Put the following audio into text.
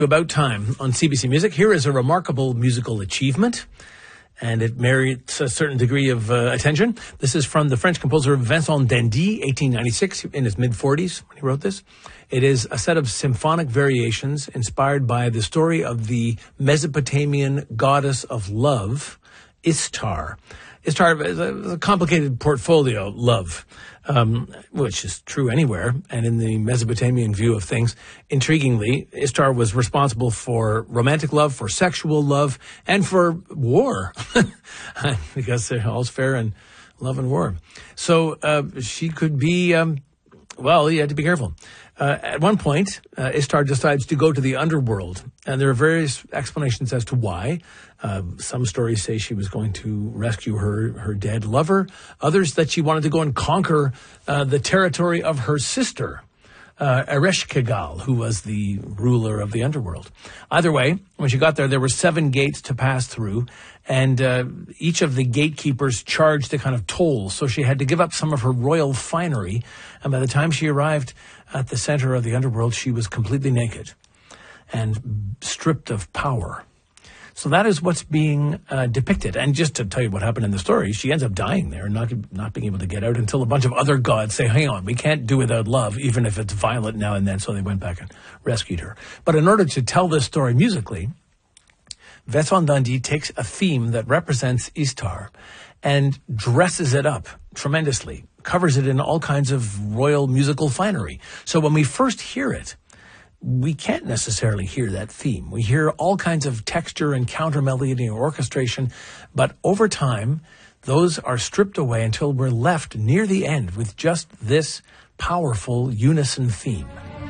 About Time on CBC Music. Here is a remarkable musical achievement, and it merits a certain degree of attention. This is from the French composer Vincent d'Indy, 1896, in his mid-40s when he wrote this. It is a set of symphonic variations inspired by the story of the Mesopotamian goddess of love, Ishtar. Ishtar is a complicated portfolio, love, which is true anywhere. And in the Mesopotamian view of things, intriguingly, Ishtar was responsible for romantic love, for sexual love, and for war, because all's fair in love and war. So she could be, you had to be careful. At one point, Ishtar decides to go to the underworld, and there are various explanations as to why. Some stories say she was going to rescue her dead lover. Others that she wanted to go and conquer the territory of her sister, Ereshkigal, who was the ruler of the underworld. Either way, when she got there, there were 7 gates to pass through, and each of the gatekeepers charged a kind of toll, so she had to give up some of her royal finery, and by the time she arrived at the center of the underworld, she was completely naked and stripped of power. So that is what's being depicted. And just to tell you what happened in the story, she ends up dying there and not being able to get out until a bunch of other gods say, hang on, we can't do without love, even if it's violent now and then. So they went back and rescued her. But in order to tell this story musically, Vincent d'Indy takes a theme that represents Ishtar and dresses it up tremendously, covers it in all kinds of royal musical finery. So when we first hear it, we can't necessarily hear that theme. We hear all kinds of texture and counter melody and orchestration, but over time, those are stripped away until we're left near the end with just this powerful unison theme.